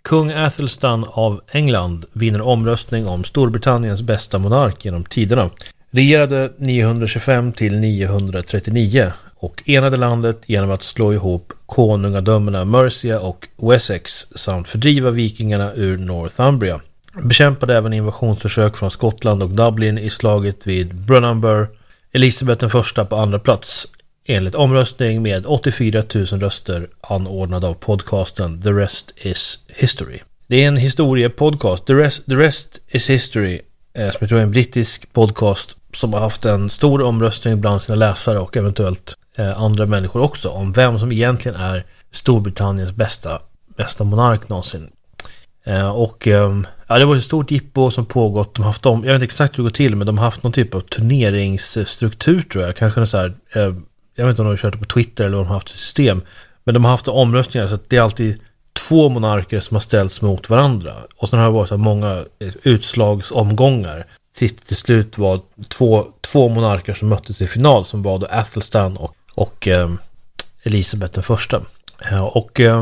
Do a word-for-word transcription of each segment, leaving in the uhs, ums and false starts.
Kung Athelstan av England vinner omröstning om Storbritanniens bästa monark genom tiderna. Regerade niohundratjugofem till niohundratrettionio och enade landet genom att slå ihop konungadömena Mercia och Wessex samt fördriva vikingarna ur Northumbria. Bekämpade även invasionsförsök från Skottland och Dublin i slaget vid Brunanburh. Elisabeth den första på andra plats enligt omröstning med åttiofyra tusen röster anordnad av podcasten The Rest is History. Det är en historiepodcast. The Rest, The Rest is History eh, som jag tror är en brittisk podcast som har haft en stor omröstning bland sina läsare och eventuellt eh, andra människor också om vem som egentligen är Storbritanniens bästa, bästa monark någonsin. Eh, och eh, ja, det var ett stort jippo som pågått. De har haft om, jag vet inte exakt hur det går till, men de har haft någon typ av turneringsstruktur tror jag. Kanske så här, eh, jag vet inte om de har kört på Twitter eller om de har haft ett system. Men de har haft omröstningar så att det är alltid två monarker som har ställts mot varandra. Och sen har det varit så här många utslagsomgångar. Till, till slut var två, två monarker som möttes i final som var då Athelstan och, och eh, Elisabeth den första. Ja, och eh,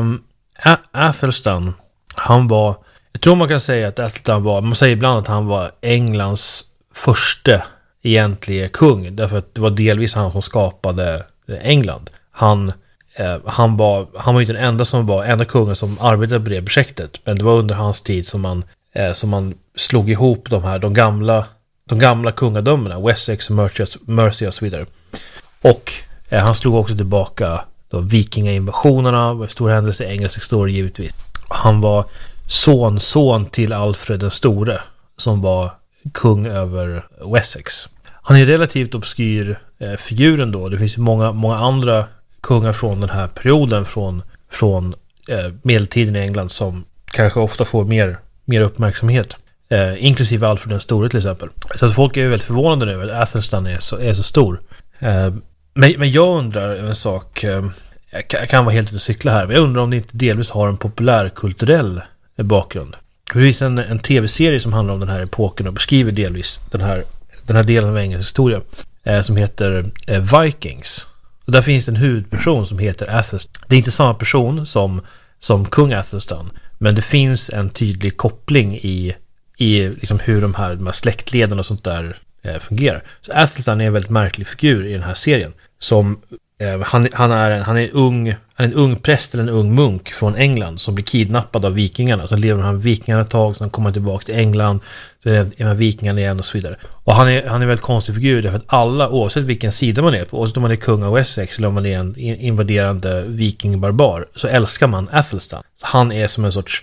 Athelstan, han var, jag tror man kan säga att Athelstan var, man säger ibland att han var Englands första egentliga kung. Därför att det var delvis han som skapade England. Han, eh, han, var, han var ju den enda som var, enda kungen som arbetade på det projektet. Men det var under hans tid som man, eh, som man slog ihop de här, de gamla, de gamla kungadömena, Wessex, Mercia, Mercia och så vidare. Och eh, han slog också tillbaka då vikingainvasionerna, var en stor händelse i engelsk historia givetvis. Han var son, son till Alfred den store som var kung över Wessex. Han är relativt obskyr eh, figur ändå. Det finns ju många, många andra kungar från den här perioden från, från eh, medeltiden i England som kanske ofta får mer, mer uppmärksamhet. Eh, inklusive Alfred den store till exempel. Så att folk är ju väldigt förvånade nu att Athelstan är så, är så stor. Eh, men, men jag undrar en sak. Eh, jag, kan, jag kan vara helt ute och cykla här. Men jag undrar om det inte delvis har en populärkulturell eh, bakgrund. Det finns en, en tv-serie som handlar om den här epoken och beskriver delvis den här, den här delen av engelsk historia eh, som heter eh, Vikings. Och där finns det en huvudperson som heter Athelstan. Det är inte samma person som, som kung Athelstan, men det finns en tydlig koppling i, i liksom hur de här, de här släktleden och sånt där eh, fungerar. Så Athelstan är en väldigt märklig figur i den här serien som eh, han, han, är, han, är ung, han är en ung präst eller en ung munk från England som blir kidnappad av vikingarna. Så lever han vikingarna ett tag, sen kommer han tillbaka till England, så är han vikingarna igen och så vidare. Och han är, han är en väldigt konstig figur därför att alla, oavsett vilken sida man är på, oavsett om man är kung av Wessex eller om man är en invaderande vikingbarbar, så älskar man Athelstan. Han är som en sorts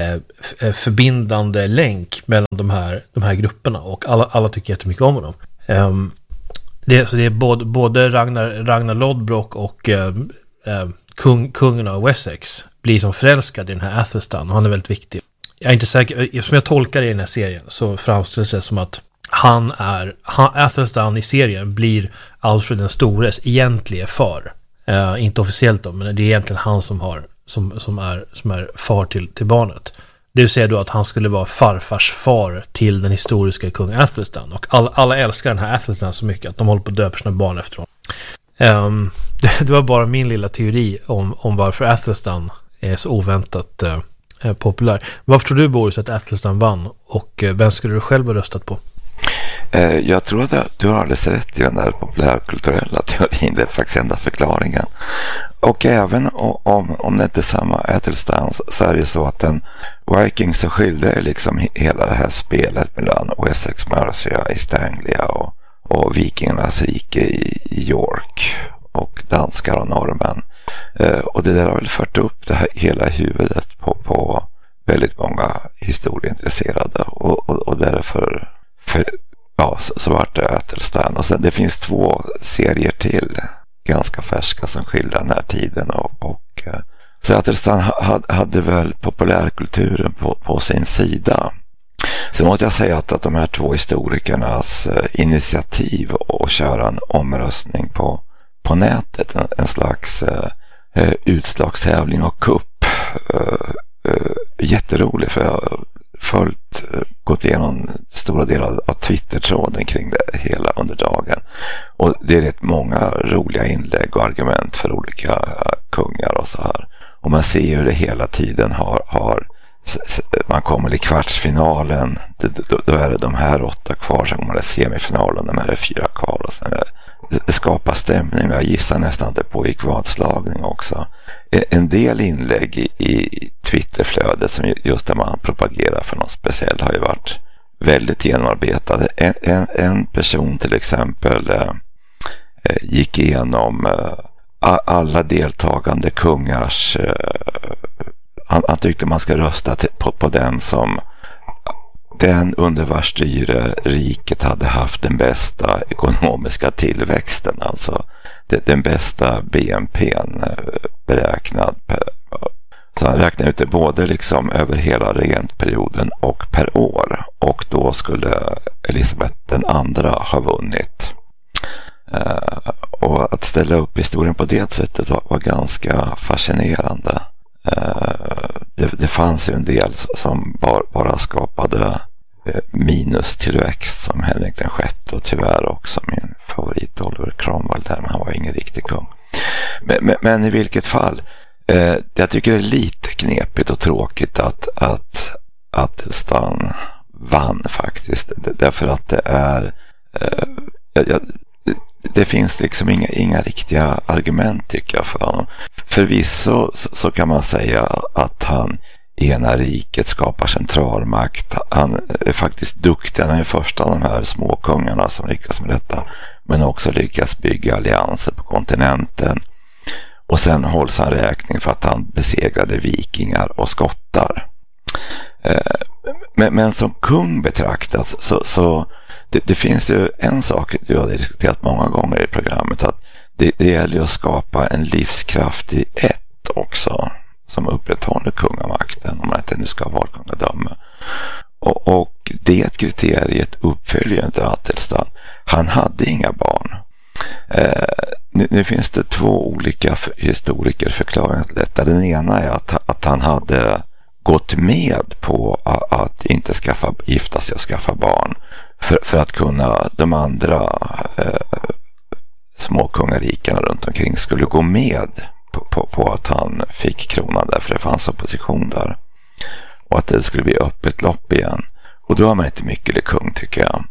eh, förbindande länk mellan de här, de här grupperna och alla, alla tycker jättemycket om honom. Um, det, så det är både, både Ragnar, Ragnar Lodbrok och eh, eh, kung, kungen av Wessex blir som förälskad i den här Athelstan och han är väldigt viktig. Jag är inte säker, som jag tolkar i den här serien så framställs det som att han är, han, Athelstan i serien blir Alfred den stores egentliga far. Uh, inte officiellt då, men det är egentligen han som har som, som, är, som är far till, till barnet. Det vill säga då att han skulle vara farfars far till den historiska kung Athelstan. Och all, alla älskar den här Athelstan så mycket att de håller på att döpa sina barn efter honom. Um, det, det var bara min lilla teori om, om varför Athelstan är så oväntat uh, populär. Varför tror du, Boris, att Athelstan vann? Och uh, vem skulle du själv ha röstat på? Uh, jag tror att du har alldeles rätt i den där populärkulturella teorin. Det är faktiskt enda förklaringen. Och även om, om det inte är samma Athelstan så är det ju så att den Vikings så skildrar liksom hela det här spelet mellan Wessex, Mercia, East Anglia och, och vikingarnas rike i, i York och danskar och norrmän. Uh, och det där har väl fört upp det här hela huvudet på, på väldigt många historieintresserade och, och, och därför för, ja, så, så var det Athelstan. Och sen det finns två serier till ganska färska som skildrar den här tiden och, och så Athelstan hade, hade väl populärkulturen på, på sin sida. Så måste jag säga att, att de här två historikernas initiativ att köra en omröstning på, på nätet, en, en slags uh, utslagstävling och kupp, uh, uh, jätterolig för jag följt, gått igenom stora delar av Twitter-tråden kring det hela under dagen. Och det är rätt många roliga inlägg och argument för olika kungar och så här. Och man ser ju det hela tiden har, har man kommer i kvartsfinalen, då, då är det de här åtta kvar, sen kommer det semifinalen, de här är fyra kvar och sen är det, det skapar stämning. Jag gissar nästan att det pågick vadslagning också. En del inlägg i, i Twitterflödet som just där man propagerar för något speciellt har ju varit väldigt genomarbetade. En, en, en person till exempel eh, gick igenom eh, alla deltagande kungars eh, han, han tyckte man ska rösta till, på, på den som den under vars styre riket hade haft den bästa ekonomiska tillväxten, alltså det, den bästa B N P:n beräknad per, så han räknade ut det både liksom över hela regentperioden och per år, och då skulle Elisabeth den andra ha vunnit. Uh, och att ställa upp historien på det sättet var, var ganska fascinerande. Uh, det, det fanns ju en del som bara, bara skapade minustillväxt, som Henrik den sjätte och tyvärr också min favorit Oliver Cromwell där, men han var ingen riktig kung. Men, men, men i vilket fall, eh, jag tycker det är lite knepigt och tråkigt att att Attelstan vann faktiskt, därför att det är eh, jag, det finns liksom inga, inga riktiga argument tycker jag för honom. Förvisso så, så kan man säga att han ena riket skapar centralmakt. Han är faktiskt duktig. Han är första av de här småkungarna som lyckas med detta, men också lyckas bygga allianser på kontinenten. Och sen hålls han räkning för att han besegrade vikingar och skottar. Men, men som kung betraktas så, så det, det finns ju en sak du har diskuterat många gånger i programmet, att det, det gäller att skapa en livskraftig ett också som upprätthåller kungamakten, om man inte nu ska ha valkungadöme. Och, och det kriteriet uppfyller inte Attelstan. Han hade inga barn. Eh, nu, nu finns det två olika för, historiker förklaringar till detta. Den ena är att, att han hade gått med på att, att inte skaffa, gifta sig och skaffa barn för, för att kunna de andra eh, små kungarikerna runt omkring skulle gå med På, på, på att han fick kronan där, för det fanns opposition där, och att det skulle bli öppet lopp igen, och då har man inte mycket eller kung tycker jag.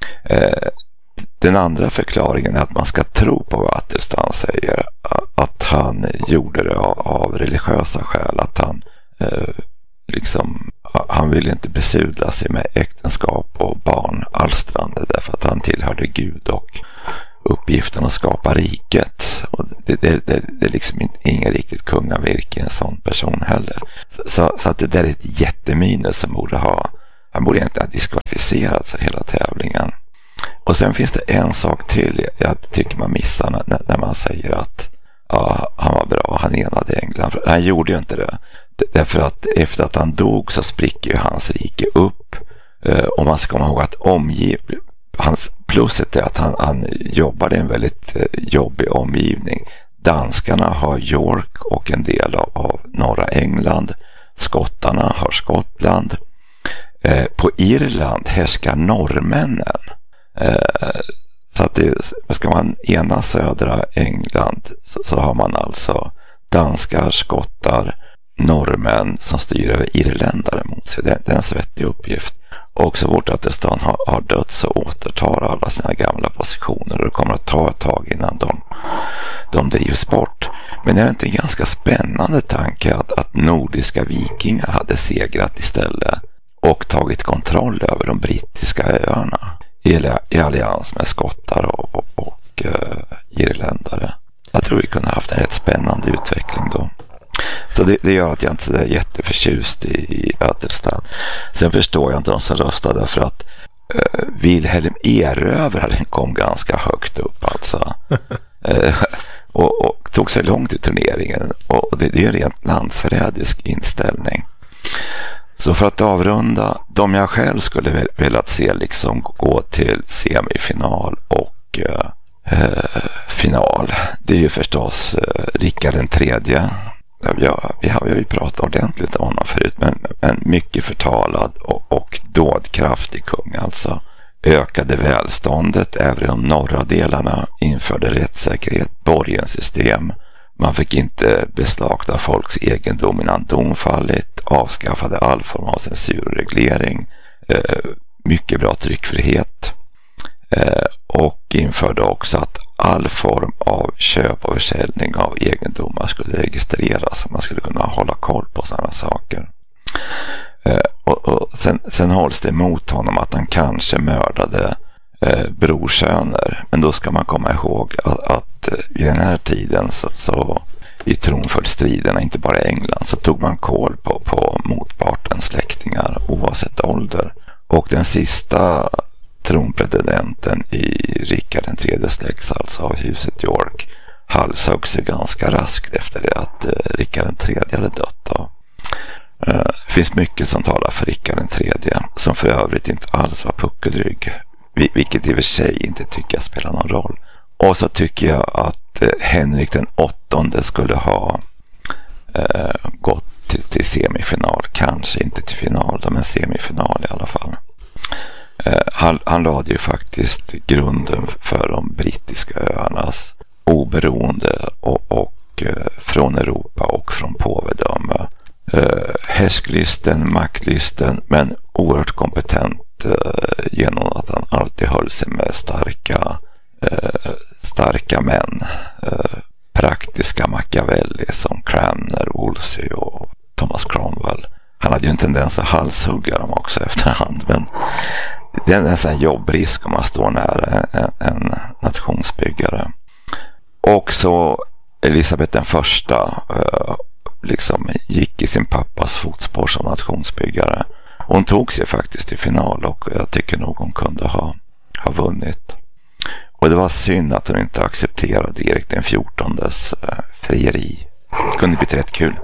Eh, den andra förklaringen är att man ska tro på vad Attelstan säger, att han gjorde det av, av religiösa skäl, att han eh, liksom han ville inte besudla sig med äktenskap och barnalstrande därför att han tillhörde Gud och uppgiften att skapa riket, och det, det, det, det är liksom inte, ingen riktigt kungavirke en sån person heller, så, så att det där är ett jätteminus som borde ha, han borde egentligen ha diskvalificerat sig hela tävlingen. Och sen finns det en sak till jag tycker man missar när, när man säger att ja, han var bra, han enade England. Han gjorde ju inte det, därför att efter att han dog så spricker ju hans rike upp, och man ska komma ihåg att omgiv hans pluset är att han, han jobbade i en väldigt jobbig omgivning. Danskarna har York och en del av, av norra England. Skottarna har Skottland. Eh, på Irland härskar norrmännen. Eh, så att det, ska man ena södra England så, så har man alltså danskar, skottar, norrmän som styr över irländare mot sig. Det, det är en svettig uppgift. Och så vårt Attelstan har, har dött så återtar alla sina gamla positioner, och det kommer att ta ett tag innan de, de drivs bort. Men det är inte en ganska spännande tanke att, att nordiska vikingar hade segrat istället och tagit kontroll över de brittiska öarna i, i allians med skottar och, och, och uh, irländare. Jag tror vi kunde haft en rätt spännande utveckling då. Så det, det gör att jag inte är jätteförtjust i, i Attelstan. Sen förstår jag inte de som röstade, för att uh, Wilhelm Erövraren kom ganska högt upp alltså. uh, och, och tog sig långt i turneringen, och det, det är en rent landsförrädisk inställning. Så för att avrunda, de jag själv skulle väl, velat se liksom gå till semifinal och uh, uh, final, det är ju förstås uh, Rickard den tredje. Ja, vi har ju pratat ordentligt om honom förut, men, men mycket förtalad och, och dådkraftig kung alltså. Ökade välståndet även i de norra delarna, införde rättssäkerhet, borgensystem, Man fick inte beslagta folks egendom innan dom fallit, avskaffade all form av censurreglering, eh, mycket bra tryckfrihet eh, och införde också att all form av köp och försäljning av egendomar skulle registreras, så man skulle kunna hålla koll på sådana saker. Eh, och, och sen, sen hålls det emot honom att han kanske mördade eh, brorsöner, men då ska man komma ihåg att, att eh, i den här tiden så, så i tronföljdsstriderna, inte bara i England, så tog man koll på, på motpartens släktingar oavsett ålder. Och den sista tronpretendenten i Rickard den tredje släkts, alltså av huset York, halshöggs ju ganska raskt efter det att eh, Rickard den tredje hade dött. Då. Eh, det finns mycket som talar för Rickard den tredje, som för övrigt inte alls var puckelrygg, vilket i och för sig inte tycker jag spelar någon roll. Och så tycker jag att eh, Henrik den åttonde skulle ha eh, gått till, till semifinal, kanske inte till final då, men semifinal i alla fall. Eh, han, han lade ju faktiskt grunden för de brittiska öarnas oberoende och, och eh, från Europa och från påvedöme. Eh, härsklysten, maktlysten, men oerhört kompetent eh, genom att han alltid höll sig med starka eh, starka män, eh, praktiska Machiavelli som Cranmer, Wolsey och Thomas Cromwell. Han hade ju en tendens att halshugga dem också efterhand, men det är en sån här jobbrisk om man står nära en, en nationsbyggare. Och så Elisabeth den första eh, liksom gick i sin pappas fotspår som nationsbyggare. Hon tog sig faktiskt till final och jag tycker nog hon kunde ha, ha vunnit. Och det var synd att hon inte accepterade Erik den fjortondes eh, frieri. Det kunde bli rätt kul.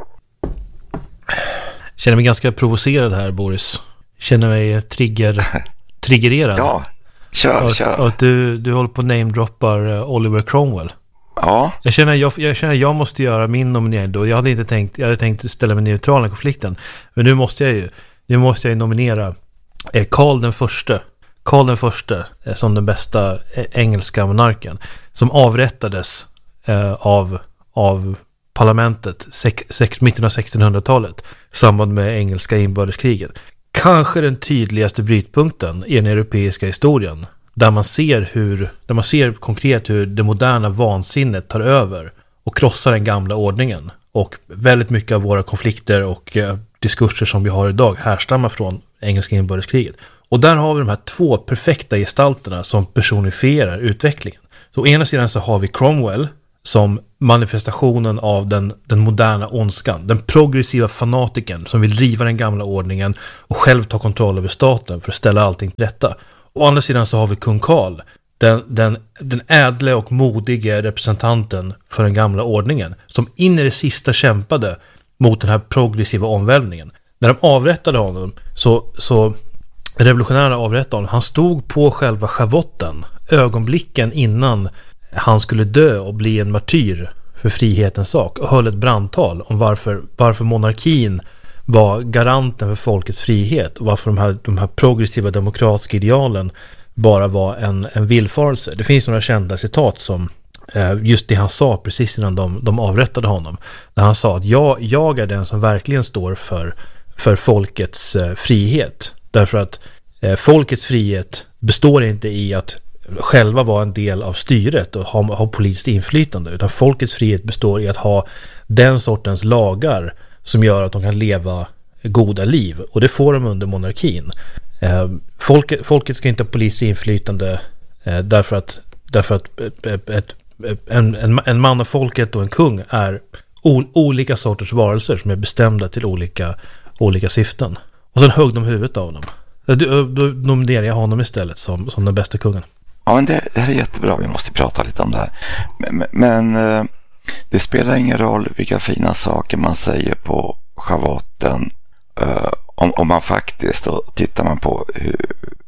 Känner mig ganska provocerad här, Boris. Känner mig trigger, triggererad. Ja, kör, och, kör. Och att du, du håller på namedroppar uh, Oliver Cromwell. Ja. Jag känner jag, jag känner jag måste göra min nominering då. Jag hade inte tänkt, jag hade tänkt ställa mig neutral i konflikten. Men nu måste jag ju, nu måste jag ju nominera eh, Karl den förste. Karl den förste eh, som den bästa eh, engelska monarken. Som avrättades eh, av, av parlamentet sex, sex, mitten av sextonhundratalet i samband med engelska inbördeskriget. Kanske den tydligaste brytpunkten i den europeiska historien. Där man ser hur, där man ser konkret hur det moderna vansinnet tar över och krossar den gamla ordningen. Och väldigt mycket av våra konflikter och eh, diskurser som vi har idag härstammar från engelska inbördeskriget. Och där har vi de här två perfekta gestalterna som personifierar utvecklingen. Så å ena sidan så har vi Cromwell som manifestationen av den, den moderna ondskan. Den progressiva fanatiken som vill riva den gamla ordningen och själv ta kontroll över staten för att ställa allting till rätta. Å andra sidan så har vi kung Karl, den, den, den ädle och modige representanten för den gamla ordningen, som in i det sista kämpade mot den här progressiva omvälvningen. När de avrättade honom, så, så revolutionära avrättade honom, han stod på själva schavotten, ögonblicken innan han skulle dö och bli en martyr för frihetens sak, och höll ett brandtal om varför, varför monarkin var garanten för folkets frihet och varför de här, de här progressiva demokratiska idealen bara var en, en villfarelse. Det finns några kända citat som eh, just det han sa precis innan de, de avrättade honom. När han sa att jag, jag är den som verkligen står för, för folkets eh, frihet. Därför att eh, folkets frihet består inte i att själva vara en del av styret och ha, ha politiskt inflytande, utan folkets frihet består i att ha den sortens lagar som gör att de kan leva goda liv, och det får de under monarkin. Eh, folket, folket ska inte ha politiskt inflytande eh, därför att, därför att ett, ett, en, en, en man av folket och en kung är o, olika sorters varelser som är bestämda till olika, olika syften. Och sen högg de huvudet av honom. Då, då nominerar jag honom istället som, som den bästa kungen. Ja, men det, det här är jättebra. Vi måste prata lite om det här. Men, men eh, det spelar ingen roll vilka fina saker man säger på schavotten. Eh, om, om man faktiskt, och tittar man på hur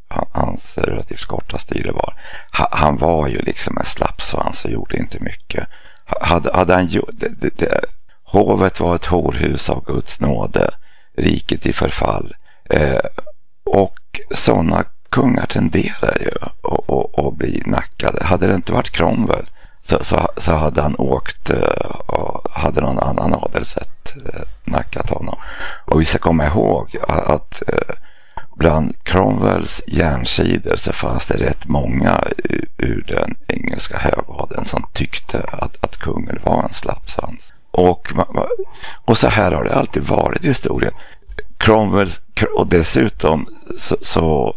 hans relativt korta styre var. Ha, han var ju liksom en slappsvans och gjorde inte mycket. Hade, hade han gjort, det, det, det, hovet var ett horhus av Guds nåde. Riket i förfall. Eh, och sådana kungar tenderar ju att, att, att bli nackade. Hade det inte varit Cromwell så, så, så hade han åkt uh, ska komma ihåg att eh, bland Cromwells järnsidor så fanns det rätt många ur, ur den engelska högadeln som tyckte att, att kungen var en slappsvans. Och, och så här har det alltid varit i historien. Cromwell, och dessutom så, så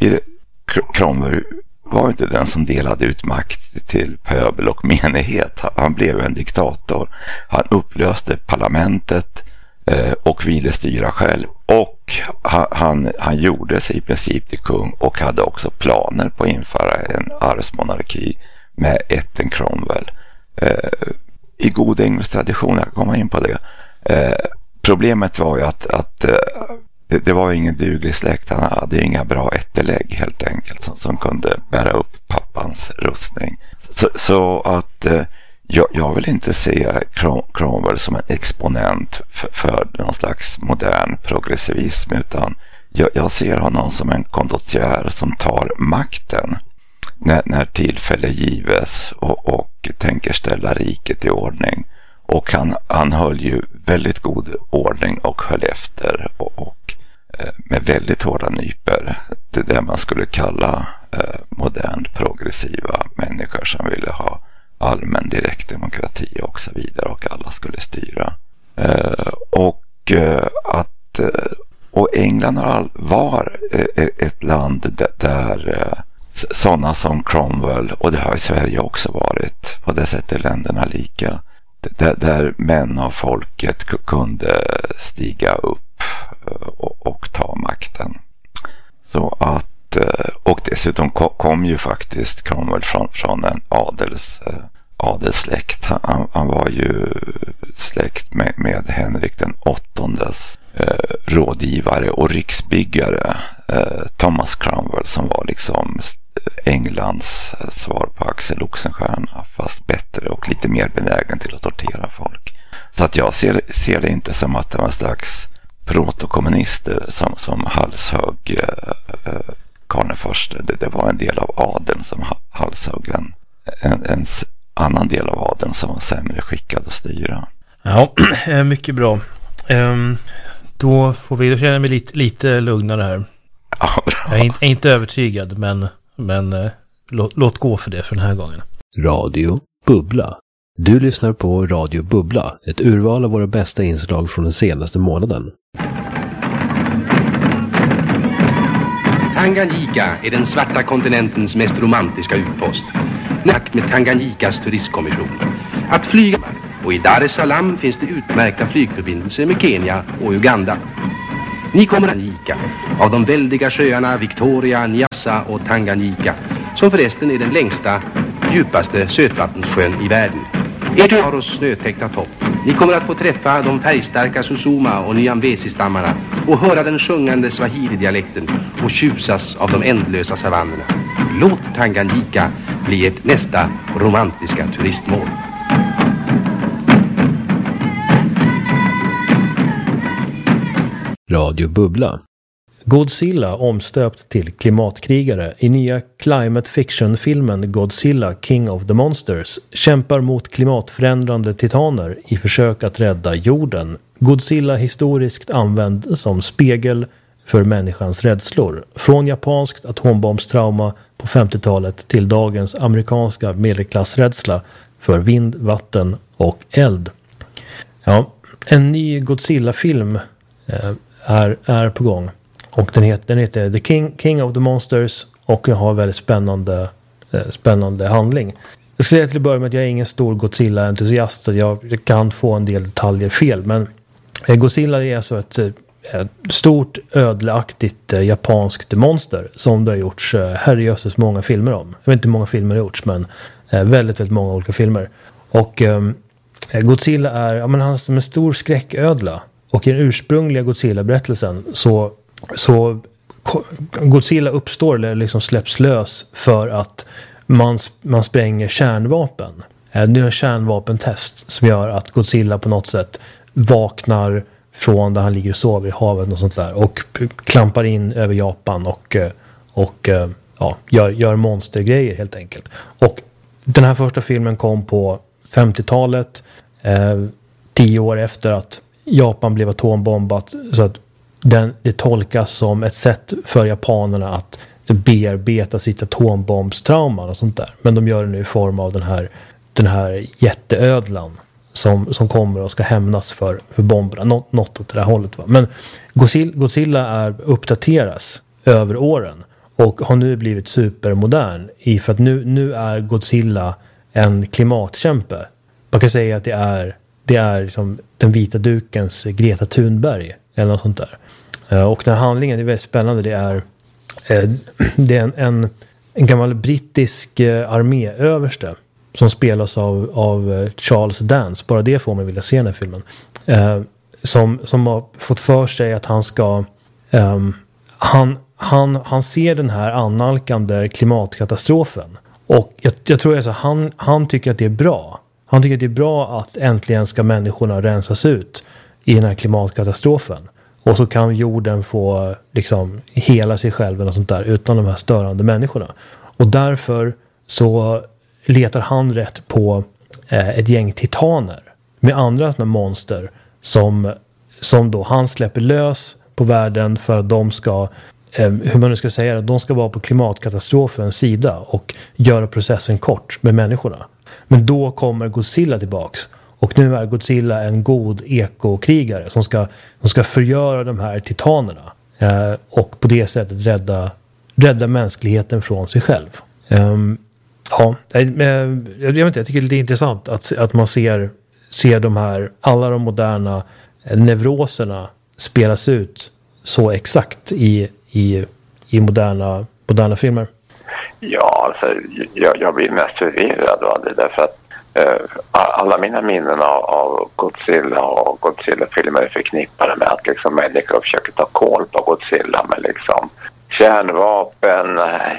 Cromwell var inte den som delade ut makt till pöbel och menighet. Han blev en diktator. Han upplöste parlamentet eh, och ville styra själv. Och han, han, han gjorde sig i princip till kung och hade också planer på att införa en arvsmonarki med ätten Cromwell. Eh, I god engelsk tradition, jag kommer in på det. Eh, problemet var ju att, att eh, det, det var ingen duglig släkt. Han hade inga bra ättelägg helt enkelt som, som kunde bära upp pappans rustning. Så, så att eh, jag, jag vill inte se Cromwell som en exponent för, för någon slags modern progressivism, utan jag, jag ser honom som en kondottier som tar makten när, när tillfälle gives och, och tänker ställa riket i ordning. Och han, han höll ju väldigt god ordning och höll efter och, och eh, med väldigt hårda nyper. Det är det man skulle kalla eh, modernt progressiva människor som ville ha allmän direktdemokrati och så vidare, och alla skulle styra. Eh, och eh, att eh, och England var eh, ett land där, där eh, sådana som Cromwell, och det har i Sverige också varit, på det sättet länderna lika, där, där män av folket k- kunde stiga upp och, och ta makten. Så att, och dessutom kom, kom ju faktiskt Cromwell från, från en adels, adelssläkt. Han, han var ju släkt med, med Henrik den åttondes eh, rådgivare och riksbyggare, eh, Thomas Cromwell, som var liksom Englands svar på Axel Oxenstierna, fast bättre och lite mer benägen till att tortera folk. Så att jag ser, ser det inte som att det var en slags protokommunister som, som halshögg eh, Karl den förste. Det, det var en del av adeln som halshögg en, en, en annan del av adeln som var sämre skickad att styra. Ja, mycket bra. Um, då får vi, då känner jag mig lite, lite lugnare här. Ja, bra. Jag är inte, är inte övertygad, men, men uh, låt, låt gå för det för den här gången. Radio Bubbla. Du lyssnar på Radio Bubbla, ett urval av våra bästa inslag från den senaste månaden. Tanganyika är den svarta kontinentens mest romantiska utpost. Nack med Tanganyikas turistkommission. Att flyga, och i Dar es Salaam finns det utmärkta flygförbindelser med Kenya och Uganda. Ni kommer att Tanganyika, av de väldiga sjöarna Victoria, Nyassa och Tanganyika, som förresten är den längsta, djupaste sötvattenssjön i världen. Ert har oss snötäckta topp. Ni kommer att få träffa de färgstarka Susuma och Nyambesi-stammarna och höra den sjungande Swahili-dialekten och tjusas av de ändlösa savannerna. Låt Tanganyika bli ett nästa romantiska turistmål. Radio Bubbla. Godzilla omstöpt till klimatkrigare. I nya climate fiction-filmen Godzilla King of the Monsters kämpar mot klimatförändrande titaner i försök att rädda jorden. Godzilla historiskt använd som spegel för människans rädslor. Från japanskt atombombstrauma på femtiotalet till dagens amerikanska medelklassrädsla för vind, vatten och eld. Ja, en ny Godzilla-film eh, är, är på gång. Och den heter, den heter The King, King of the Monsters och jag har väldigt spännande, eh, spännande handling. Jag ska säga till att börja med att jag är ingen stor Godzilla-entusiast. Jag, jag kan få en del detaljer fel. Men eh, Godzilla är alltså ett, ett stort ödleaktigt eh, japanskt monster som det har gjorts eh, herrejösses många filmer om. Jag vet inte hur många filmer det har gjorts, men eh, väldigt, väldigt många olika filmer. Och eh, Godzilla är, ja, men han är som en stor skräcködla. Och i den ursprungliga Godzilla-berättelsen så Så Godzilla uppstår eller liksom släpps lös för att man, man spränger kärnvapen. Nu är en kärnvapentest som gör att Godzilla på något sätt vaknar från där han ligger och sover i havet och sånt där. Och klampar in över Japan och, och ja, gör, gör monstergrejer helt enkelt. Och den här första filmen kom på femtiotalet. Eh, tio år efter att Japan blev atombombat så att den, det tolkas som ett sätt för japanerna att bearbeta sitt atombombstrauma och sånt där. Men de gör det nu i form av den här, den här jätteödlan som, som kommer och ska hämnas för, för bomberna. Nå, något åt det där hållet. Va? Men Godzilla, Godzilla är uppdateras över åren och har nu blivit supermodern. I för att nu, nu är Godzilla en klimatkämpe. Man kan säga att det är, det är liksom den vita dukens Greta Thunberg eller något sånt där. Och den här handlingen är väldigt spännande. Det är, det är en, en, en gammal brittisk arméöverste som spelas av, av Charles Dance. Bara det får man vilja se den här filmen. Eh, som, som har fått för sig att han ska... Eh, han, han, han ser den här annalkande klimatkatastrofen. Och jag, jag tror att han, han tycker att det är bra. Han tycker att det är bra att äntligen ska människorna rensas ut i den här klimatkatastrofen. Och så kan jorden få liksom hela sig själv eller sånt där utan de här störande människorna. Och därför så letar han rätt på eh, ett gäng titaner med andra såna monster som, som då han släpper lös på världen för att de ska, eh, hur man nu ska säga det, de ska vara på klimatkatastrofens sida och göra processen kort med människorna. Men då kommer Godzilla tillbaks. Och nu är Godzilla en god ekokrigare som ska, som ska förgöra de här titanerna. Eh, och på det sättet rädda, rädda mänskligheten från sig själv. Um, ja, jag, jag vet inte, jag tycker det är intressant att, att man ser, ser de här, alla de moderna neuroserna spelas ut så exakt i, i, i moderna, moderna filmer. Ja, alltså, jag, jag blir mest förvirrad av det därför att Uh, alla mina minnen av, av Godzilla och Godzilla-filmer är förknippade med att liksom människor försöker ta koll på Godzilla med liksom kärnvapen,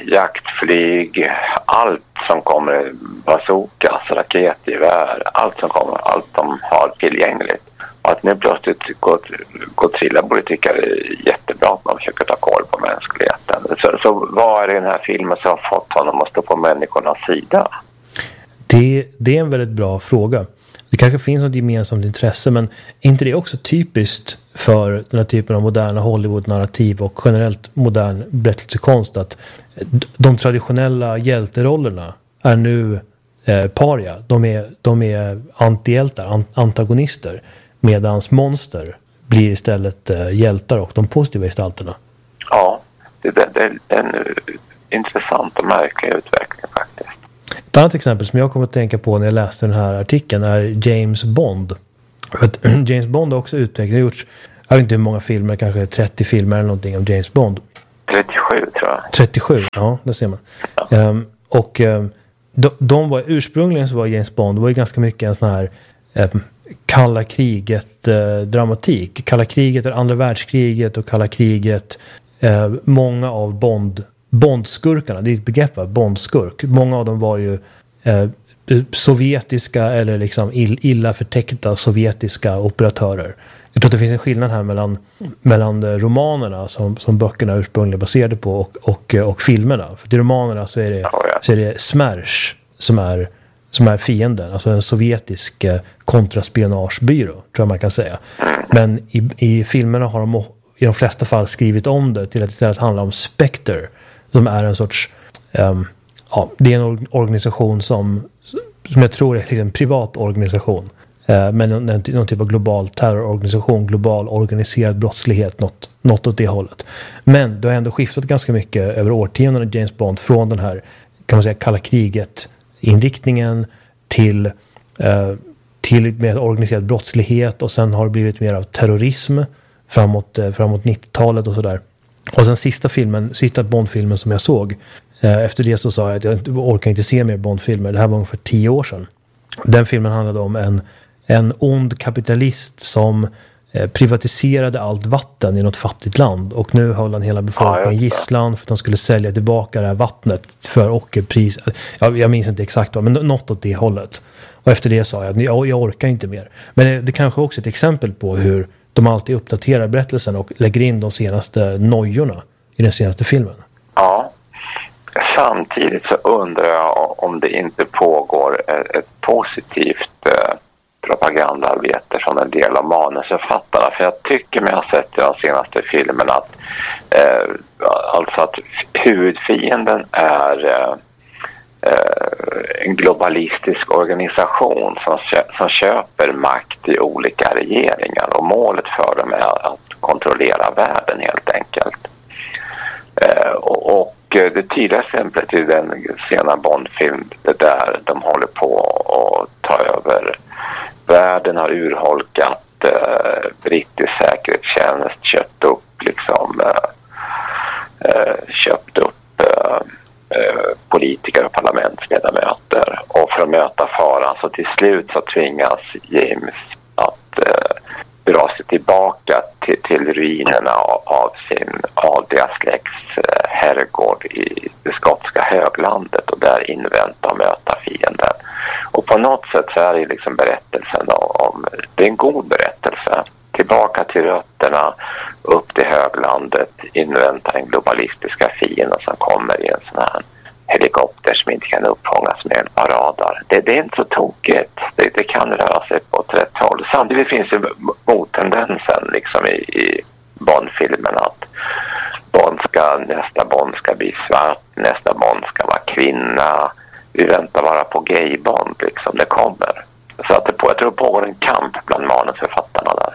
jaktflyg, allt som kommer, bazookas, raketgevär, allt som kommer, allt de har tillgängligt. Och att nu plötsligt Godzilla borde tycka det är jättebra att man försöker ta koll på mänskligheten. Så, så vad är det i den här filmen som har fått honom att stå på människornas sida? Det, det är en väldigt bra fråga. Det kanske finns något gemensamt intresse, men är inte det också typiskt för den här typen av moderna Hollywood-narrativ och generellt modern berättelsekonst att de traditionella hjälterollerna är nu eh, paria. De är, de är antihjältar, an, antagonister, medans monster blir istället eh, hjältar och de positiva gestalterna. Ja, det, det, det är en intressant och märklig utveckling faktiskt. Ett annat exempel som jag kommer att tänka på när jag läste den här artikeln är James Bond. James Bond har också utvecklat, gjorts, jag vet inte hur många filmer, kanske trettio filmer eller någonting om James Bond. trettiosju tror jag. trettiosju, ja, det ser man. Ja. Um, och um, de, de var, ursprungligen så var James Bond var ju ganska mycket en sån här um, kalla kriget uh, dramatik. Kalla kriget är andra världskriget och kalla kriget. Uh, många av Bond Bondskurkarna, det är ett begrepp, va? Bondskurk. Många av dem var ju eh, sovjetiska eller liksom ill, illa förtäckta sovjetiska operatörer. Jag tror att det finns en skillnad här mellan, mellan romanerna som, som böckerna ursprungligen baserade på och, och, och filmerna. För i romanerna så är det, så är det Smersh som är, som är fienden. Alltså en sovjetisk eh, kontraspionagebyrå, tror jag man kan säga. Men i, i filmerna har de i de flesta fall skrivit om det till att istället handla om Spectre. Som är en sorts, um, ja, det är en organisation som, som jag tror är liksom en privat organisation. Uh, men någon, någon typ av global terrororganisation, global organiserad brottslighet, något, något åt det hållet. Men det har ändå skiftat ganska mycket över årtionden i James Bond från den här, kan man säga, kalla kriget-inriktningen till, uh, till mer organiserad brottslighet och sen har det blivit mer av terrorism framåt, uh, framåt nittiotalet och sådär. Och sen sista filmen, sista Bond-filmen som jag såg, eh, efter det så sa jag att jag inte orkar inte se mer Bond-filmer. Det här var ungefär tio år sedan. Den filmen handlade om en, en ond kapitalist som eh, privatiserade allt vatten i något fattigt land. Och nu höll han hela befolkningen gisslan för att han skulle sälja tillbaka det här vattnet för ockerpris. Jag, jag minns inte exakt vad, men något åt det hållet. Och efter det sa jag att jag, jag orkar inte mer. Men det, det kanske också är ett exempel på hur de alltid uppdaterar berättelsen och lägger in de senaste nojorna i den senaste filmen. Ja, samtidigt så undrar jag om det inte pågår ett positivt propagandaarbete som en del av manusförfattarna. För jag tycker mig ha sett i de senaste filmerna att, eh, alltså att huvudfienden är eh, en globalistisk organisation som, kö- som köper makt i olika regeringar, och målet för dem är att kontrollera världen helt enkelt. Eh, och, och det tydliga exemplet är den sena Bondfilm där de håller på att ta över världen, har urholkat eh, brittisk säkerhetstjänst, köpt upp liksom eh, köpt upp eh, politiker och parlamentsledamöter, och för att möta faran så till slut så tvingas James att eh, dra sig tillbaka till, till ruinerna av, av sin adliga släkts eh, herrgård i det skotska höglandet, och där invänta och möta fienden. Och på något sätt så är det liksom berättelsen om, om det är en god berättelse. Tillbaka till rötterna, upp till höglandet, invänta den globalistiska fienden som kommer i en sån här helikopter som inte kan uppfångas med hjälp av radar. Det, det är inte så tokigt. Det, det kan röra sig på ett rätt håll. Samtidigt finns det mottendensen liksom i, i Bond-filmen att Bond ska, nästa Bond ska bli svart, nästa Bond ska vara kvinna. Vi väntar bara på gay-Bond liksom, det kommer. Så att det på, jag tror det pågår en kamp bland manusförfattarna där.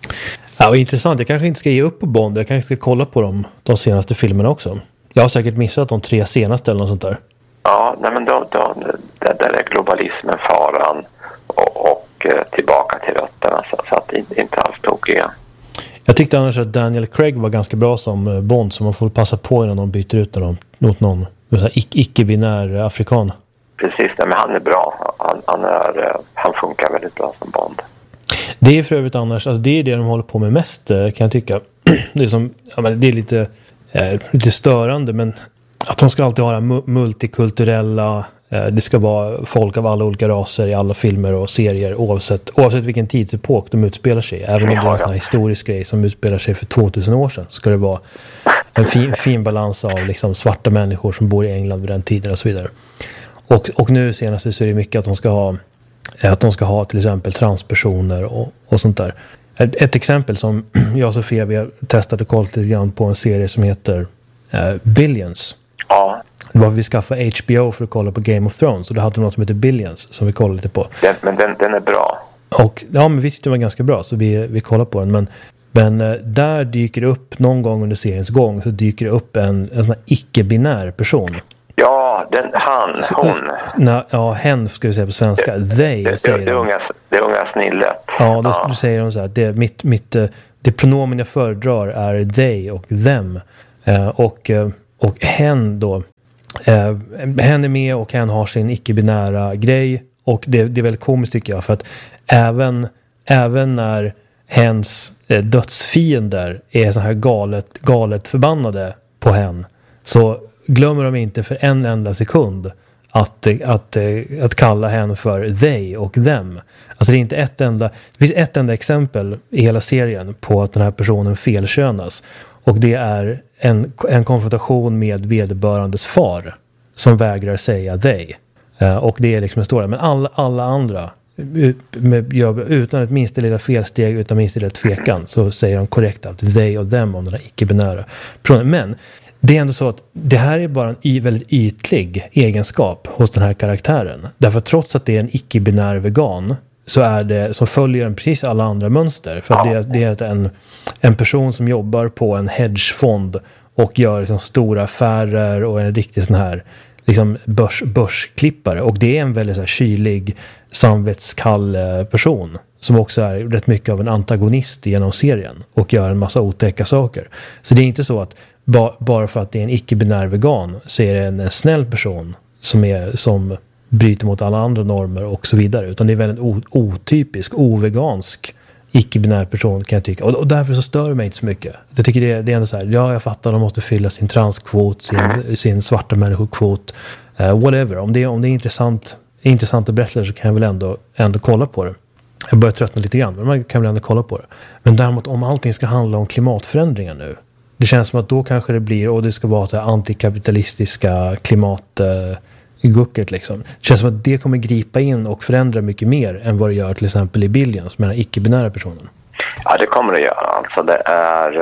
Ja, vad intressant. Jag kanske inte ska ge upp på Bond. Jag kanske ska kolla på dem, de senaste filmerna också. Jag har säkert missat de tre senaste eller något sånt där. Ja, nej men då, då, där, där är globalismen faran och, och eh, tillbaka till rötterna, så, så att det inte alls tokiga. Jag tyckte annars att Daniel Craig var ganska bra som Bond, så man får passa på innan de byter ut dem mot någon icke-binär afrikan. Precis, men han är bra. Han, han, är, han funkar väldigt bra som Bond. Det är för övrigt annars, alltså det är det de håller på med mest, kan jag tycka. Det är, som, ja, men det är lite, eh, lite störande, men att de ska alltid vara mu- multikulturella, eh, det ska vara folk av alla olika raser i alla filmer och serier, oavsett, oavsett vilken tidsepok de utspelar sig i. Även om det är en sån här historisk grej som utspelar sig för tvåtusen år sedan, så ska det vara en fin, fin balans av liksom svarta människor som bor i England vid den tiden och så vidare. Och, och nu senast så är det mycket att de ska ha att de ska ha till exempel transpersoner och, och sånt där. Ett, ett exempel som jag och Sofia vi har testat och kollat lite grann på en serie som heter eh, Billions. Ja. Det var vi skaffade H B O för att kolla på Game of Thrones, och då hade de något som heter Billions som vi kollade lite på. Den, men den, den är bra. Och ja, men vi tyckte den var ganska bra, så vi, vi kollar på den. Men, men eh, där dyker det upp någon gång under seriens gång, så dyker det upp en, en sån här icke-binär person. Ja, den, han, så, hon. Na, ja, hen ska vi säga på svenska. Det, They, det, säger det, det, de. unga, det unga snillet. Ja, då, ja. då säger de så här. Det, mitt, mitt, det pronomen jag föredrar är they och them. Eh, och, och hen då. Eh, hen är med och hen har sin icke-binära grej. Och det, det är väldigt komiskt tycker jag. För att även, även när hens eh, dödsfiender är så här galet, galet förbannade på hen, så glömmer de inte för en enda sekund att, att, att kalla henne för they och them. Alltså det är inte ett enda, det finns ett enda exempel i hela serien på att den här personen felkönas. Och det är en, en konfrontation med vederbörandes far som vägrar säga they. Uh, och det är liksom en story. Men alla, alla andra med, gör, utan ett minsta lilla felsteg, utan minsta lilla tvekan, så säger de korrekt att they och them om den här icke-binära personen. Men det är ändå så att det här är bara en y- väldigt ytlig egenskap hos den här karaktären. Därför att trots att det är en icke-binär vegan, så är det, så följer den precis alla andra mönster. För att det, det är en, en person som jobbar på en hedgefond och gör liksom stora affärer och är en riktig sån här liksom börs, börsklippare. Och det är en väldigt så här kylig, samvetskall person som också är rätt mycket av en antagonist genom serien och gör en massa otäcka saker. Så det är inte så att ba, bara för att det är en icke-binär vegan så är det en, en snäll person som, är, som bryter mot alla andra normer och så vidare. Utan det är väldigt o, otypisk, ovegansk icke-binär person kan jag tycka. Och, och därför så stör det mig inte så mycket. Jag tycker det, det är ändå så här, ja jag fattar, de måste fylla sin transkvot, sin, sin svarta människokvot, uh, whatever. Om det, om det är intressant, intressanta berättelser så kan jag väl ändå, ändå kolla på det. Jag börjar tröttna lite grann, men man kan väl ändå kolla på det. Men däremot om allting ska handla om klimatförändringar nu, det känns som att då kanske det blir, och det ska vara så här antikapitalistiska klimat, i gucket liksom. Det känns som att det kommer gripa in och förändra mycket mer än vad det gör till exempel i Billions med den icke-binära personen. Ja, det kommer det göra. Alltså det är...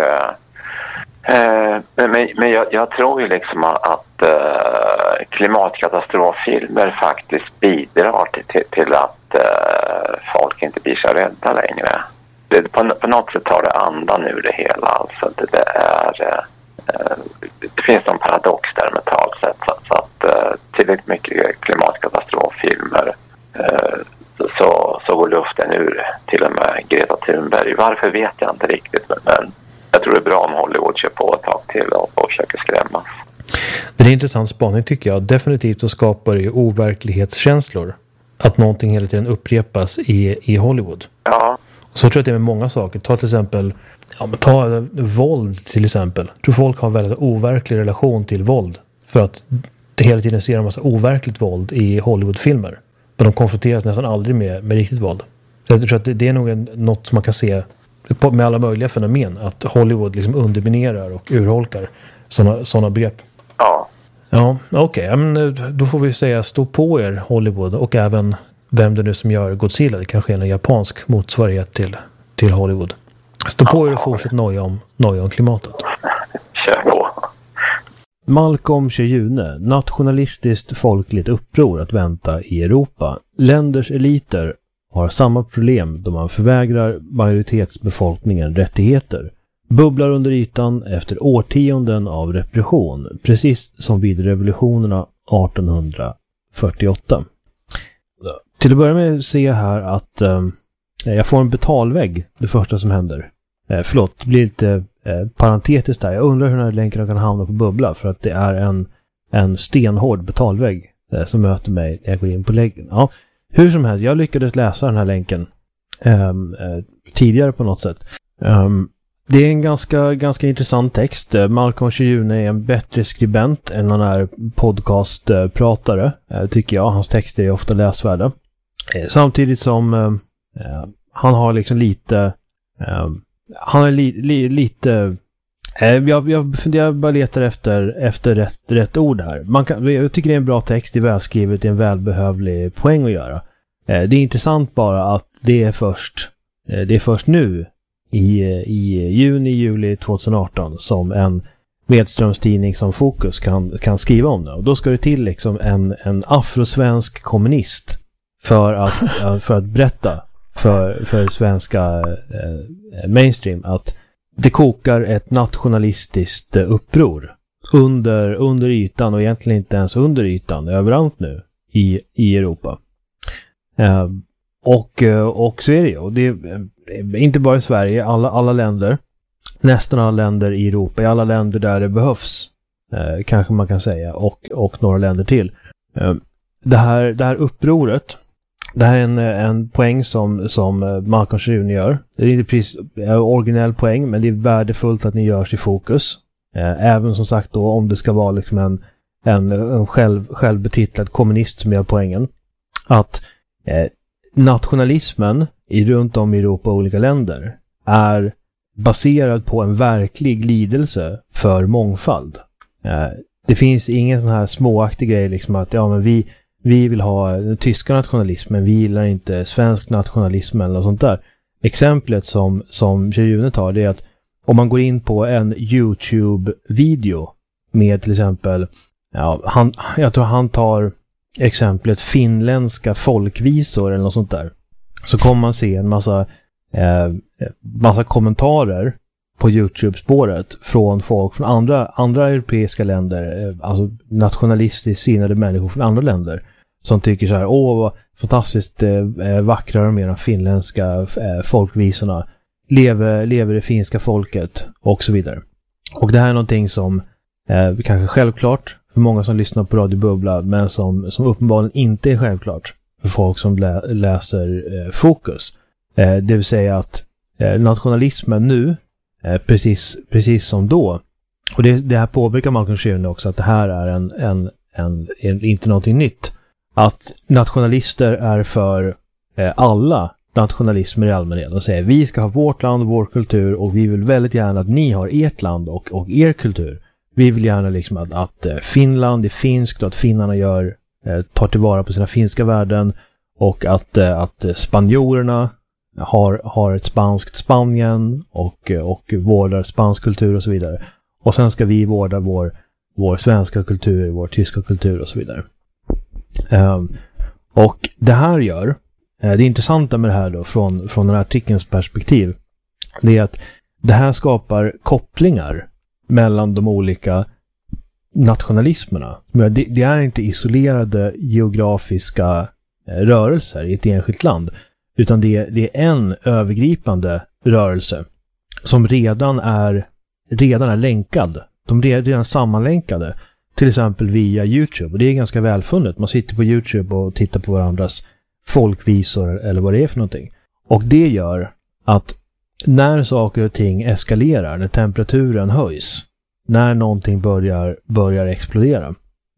Eh, men men jag, jag tror ju liksom att eh, klimatkatastroffilmer faktiskt bidrar till, till, till att eh, folk inte blir så rädda längre. Det, på, på något sätt tar det andan ur det hela. Alltså det, det är... Eh, det finns någon paradox där mentalt sett. Så, så att eh, tillräckligt mycket klimatkatastroffilmer eh, så, så går luften ur till och med Greta Thunberg. Varför vet jag inte riktigt, men, men jag tror det är bra om Hollywood kör på ett tag till och, och försöker skrämmas. Det är en intressant spaning tycker jag. Definitivt så skapar det ju overklighetskänslor att någonting hela tiden upprepas i, i Hollywood. Ja. Så tror jag att det är med många saker. Ta till exempel, ja, men ta äh, våld till exempel. Jag tror folk har en väldigt overklig relation till våld. För att det hela tiden ser en massa overkligt våld i Hollywoodfilmer. Men de konfronteras nästan aldrig med, med riktigt våld. Så jag tror att det, det är nog en, något som man kan se på, med alla möjliga fenomen. Att Hollywood liksom underminerar och urholkar sådana såna begrepp. Ja. Ja, okej. Okay. Då får vi säga stå på er Hollywood och även vem det nu som gör Godzilla. Det kanske är en japansk motsvarighet till, till Hollywood. Stå på er och fortsätt noja om, noja om klimatet. Kör på. Malcolm Tjejune, nationalistiskt folkligt uppror att vänta i Europa. Länders eliter har samma problem då man förvägrar majoritetsbefolkningen rättigheter. Bubblar under ytan efter årtionden av repression, precis som vid revolutionerna arton fyrtioåtta. Till att börja med ser jag här att eh, jag får en betalvägg, det första som händer. Eh, förlåt, det blir lite eh, parentetiskt där. Jag undrar hur den här länken kan hamna på Bubbla, för att det är en, en stenhård betalvägg eh, som möter mig när jag går in på läggen. Ja, hur som helst, jag lyckades läsa den här länken eh, eh, tidigare på något sätt. Um, Det är en ganska, ganska intressant text. Malcolm Tjejune är en bättre skribent än han är podcastpratare, tycker jag. Hans texter är ofta läsvärda. Samtidigt som eh, han har liksom lite... Eh, han är li, li, lite... Eh, jag, jag funderar bara letar efter, efter rätt, rätt ord här. Man kan, jag tycker det är en bra text, det är välskrivet, det är en välbehövlig poäng att göra. Eh, det är intressant bara att det är först, eh, det är först nu I, i juni, juli tjugoarton som en medströmstidning som Fokus kan, kan skriva om det. Och då ska det till liksom en, en afrosvensk kommunist för att, för att berätta för, för svenska eh, mainstream att det kokar ett nationalistiskt uppror under, under ytan, och egentligen inte ens under ytan, överallt nu i, i Europa. Eh, och, och så är det ju. Och det är inte bara i Sverige, alla, alla länder, nästan alla länder i Europa, i alla länder där det behövs, eh, kanske man kan säga, och, och några länder till. Eh, det, här, det här upproret, det här är en, en poäng som, som Malcolm Tjejune gör. Det är inte precis en originell poäng, men det är värdefullt att ni görs i Fokus. Eh, även som sagt då, om det ska vara liksom en, en, en själv, självbetitlad kommunist som gör poängen. Att eh, nationalismen i runt om i Europa och olika länder är baserad på en verklig lidelse för mångfald. Eh, det finns ingen sån här småaktig grej liksom att ja, men vi, vi vill ha den tyska nationalismen, vi gillar inte svensk nationalism eller något sånt där. Exemplet som, som Tjejune tar, det är att om man går in på en YouTube-video med till exempel, ja, han, jag tror han tar exemplet finländska folkvisor eller något sånt där, så kommer man se en massa eh, massa kommentarer på YouTube-spåret från folk från andra, andra europeiska länder, eh, alltså nationalistiskt sinnade människor från andra länder som tycker så här: åh vad fantastiskt eh, vackra de är, de finländska eh, folkvisorna, lever, lever det finska folket och så vidare. Och det här är någonting som eh, kanske självklart för många som lyssnar på Radio Bubbla, men som, som uppenbarligen inte är självklart för folk som lä- läser eh, Fokus. Eh, det vill säga att eh, nationalismen nu, eh, precis, precis som då, och det, det här påpekar Malcolm Tjejune också, att det här är en, en, en, en, inte någonting nytt. Att nationalister är för eh, alla nationalismer i allmänhet och säger vi ska ha vårt land och vår kultur, och vi vill väldigt gärna att ni har ert land och, och er kultur. Vi vill gärna liksom att, att Finland är finskt och att finnarna gör eh, tar tillvara på sina finska värden och att, eh, att spanjorerna har, har ett spanskt Spanien och, och vårdar spansk kultur och så vidare. Och sen ska vi vårda vår, vår svenska kultur, vår tyska kultur och så vidare. Um, och det här gör, eh, det intressanta med det här då från, från den här artikelns perspektiv, det är att det här skapar kopplingar mellan de olika nationalismerna. Det, det är inte isolerade geografiska eh, rörelser i ett enskilt land, utan det, det är en övergripande rörelse som redan är, redan är länkad. De är redan sammanlänkade, till exempel via YouTube. Och det är ganska välfunnet. Man sitter på YouTube och tittar på varandras folkvisor eller vad det är för någonting. Och det gör att när saker och ting eskalerar, när temperaturen höjs, när någonting börjar, börjar explodera,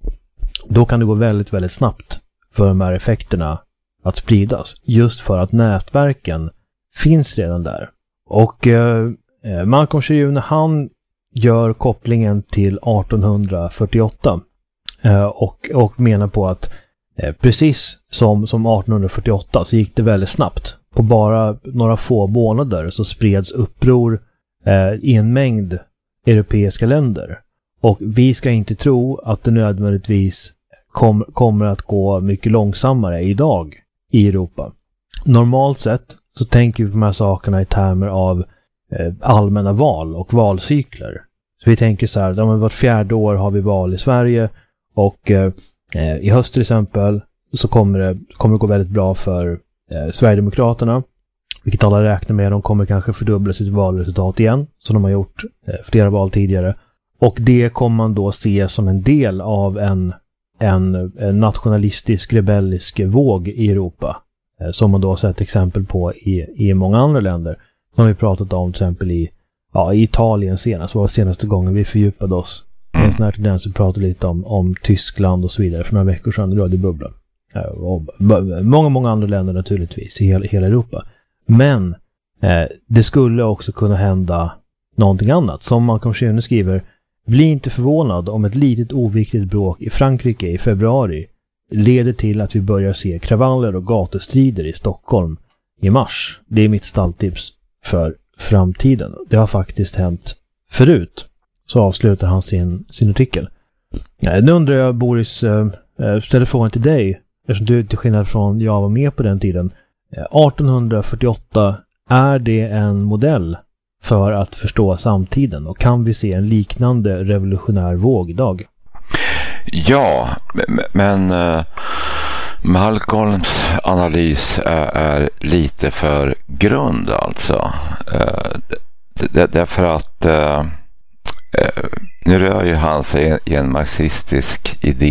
då kan det gå väldigt, väldigt snabbt för de här effekterna att spridas. Just för att nätverken finns redan där. Och eh, Malcolm Shiune, han gör kopplingen till arton fyrtioåtta eh, och, och menar på att eh, precis som, som arton fyrtioåtta så gick det väldigt snabbt. På bara några få månader så spreds uppror eh, i en mängd europeiska länder. Och vi ska inte tro att det nödvändigtvis kom, kommer att gå mycket långsammare idag i Europa. Normalt sett så tänker vi på de här sakerna i termer av eh, allmänna val och valcykler. Så vi tänker så här, ja, vart fjärde år har vi val i Sverige och eh, i höst till exempel så kommer det, kommer det gå väldigt bra för eh, Sverigedemokraterna, vilket alla räknar med. De kommer kanske fördubbla sitt valresultat igen, som de har gjort eh, flera val tidigare. Och det kommer man då se som en del av en, en, en nationalistisk, rebellisk våg i Europa. Eh, som man då har sett exempel på i, i många andra länder. Som vi pratat om till exempel i, ja, i Italien senast. var senaste gången vi fördjupade oss. Mm. En sån här tendens att prata lite om, om Tyskland och så vidare för några veckor sedan. Det bubblan. Eh, och många, många andra länder naturligtvis i hela, hela Europa. Men eh, det skulle också kunna hända någonting annat. Som Malcolm Shiune skriver, bli inte förvånad om ett litet oviktigt bråk i Frankrike i februari leder till att vi börjar se kravaller och gatustrider i Stockholm i mars. Det är mitt stalltips för framtiden. Det har faktiskt hänt förut. Så avslutar han sin, sin artikel. Eh, nu undrar jag, Boris, eh, ställer frågan till dig, eftersom du till skillnad från jag var med på den tiden. arton fyrtioåtta, är det en modell för att förstå samtiden och kan vi se en liknande revolutionär våg idag? Ja, men uh, Malcolms analys är, är lite för grund alltså. Uh, d- därför att uh, uh, nu rör ju han sig i en marxistisk idé